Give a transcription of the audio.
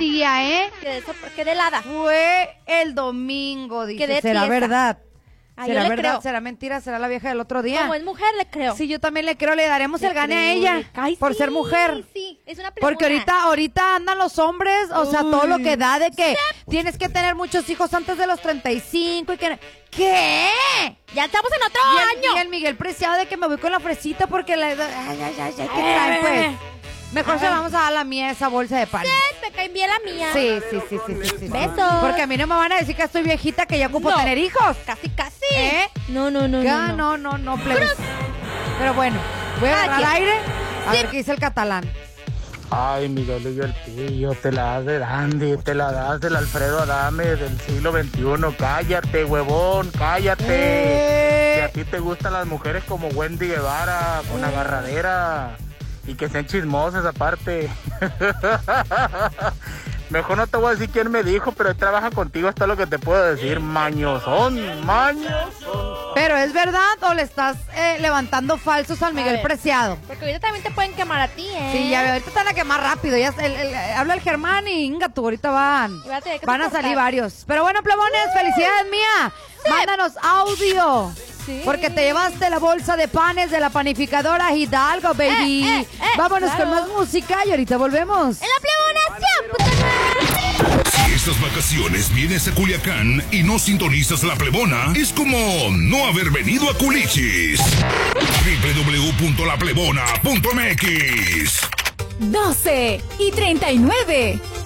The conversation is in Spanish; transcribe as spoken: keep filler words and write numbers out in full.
día, ¿eh? Quedé, quedé helada. Fue el domingo, dice. Quedé ¿Será tiesa. verdad? Ah, ¿Será yo le verdad? creo. ¿Será mentira? ¿Será la vieja del otro día? Como es mujer, le creo. Sí, yo también le creo. Le daremos Le el gane creo, a ella le- Ay, por sí, ser mujer. Sí, es una plebona. Porque ahorita, ahorita andan los hombres, o sea, todo lo que da de que Sí. tienes que tener muchos hijos antes de los treinta y cinco y que... ¿Qué? Ya estamos en otro Y el, año. y el Miguel Preciado de que me voy con la fresita porque la... Ay, ay, ay, ay, ¿qué traen, pues? Mejor se la vamos a dar a la mía esa bolsa de pan. Sí, me cae bien la mía. Sí, sí, sí, sí, sí, sí. Besos. Porque a mí no me van a decir que estoy viejita, que ya ocupo No. tener hijos. Casi, casi. ¿Eh? No, no, no, Ya, no. no, no, no, plebes. Pero bueno, voy a Cada agarrar quien. aire a Sí. ver qué dice el catalán. Ay, Miguelillo el Pillo, te la das de Dandy, te la das del Alfredo Adame del siglo veintiuno. Cállate, huevón, cállate. Eh. Si a ti te gustan las mujeres como Wendy Guevara, con agarradera y que sean chismosas aparte. Mejor no te voy a decir quién me dijo, pero él trabaja contigo, hasta lo que te puedo decir. Mañosón, mañosón. Pero ¿es verdad o le estás eh, levantando falsos al Miguel ver. Preciado? Porque ahorita también te pueden quemar a ti, ¿eh? Sí, ya veo, ahorita te van a quemar rápido. Ya, el, el- habla el Germán y Inga, tú ahorita van. Y vas a tener que Van a soportar. salir varios. Pero bueno, plebones, felicidades mía. Mándanos audio. Sí. Porque te llevaste la bolsa de panes de la panificadora Hidalgo, baby. Eh, eh, eh, Vámonos claro. con más música y ahorita volvemos. ¡En la plebonación, puta madre! Si estas vacaciones vienes a Culiacán y no sintonizas La Plebona, es como no haber venido a Culichis. doble u doble u doble u punto la plebona punto m x doce y treinta y nueve.